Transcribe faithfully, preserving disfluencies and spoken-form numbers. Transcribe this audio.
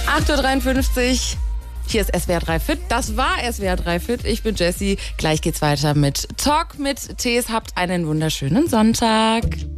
acht Uhr dreiundfünfzig. Hier ist S W R drei Fit. Das war S W R drei Fit. Ich bin Jessie. Gleich geht's weiter mit Talk mit Tees. Habt einen wunderschönen Sonntag.